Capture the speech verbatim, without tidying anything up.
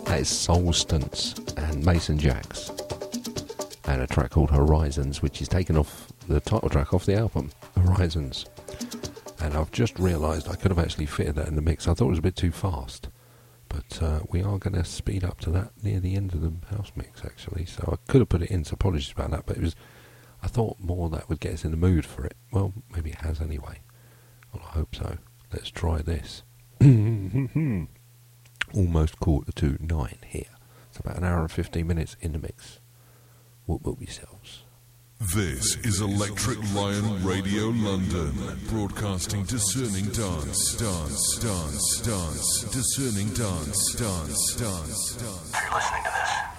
That is Solstance and Mason Jacks, and a track called Horizons, which is taken off the title track off the album, Horizons. And I've just realised I could have actually fitted that in the mix. I thought it was a bit too fast, but uh, we are going to speed up to that near the end of the house mix, actually. So I could have put it in, so apologies about that, but it was, I thought more that would get us in the mood for it. Well, maybe it has anyway. Well, I hope so. Let's try this. Almost quarter to nine here. It's about an hour and fifteen minutes in the mix. What will be yourselves? This is Electric Lion Radio London, broadcasting discerning dance, dance, dance, dance, discerning dance, dance, dance, dance. If you're listening to this,